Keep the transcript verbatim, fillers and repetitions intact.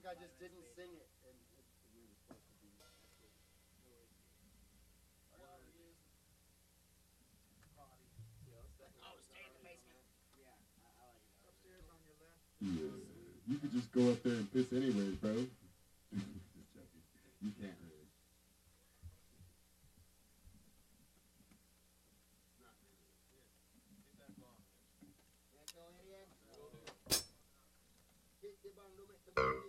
I just didn't sing it, and it, we were supposed to be. Oh, stay in the basement. Yeah, I, I like it. Upstairs on your left. Yeah, you could just go up there and piss anyways, bro. Just joking. You can't really. Get, get, get,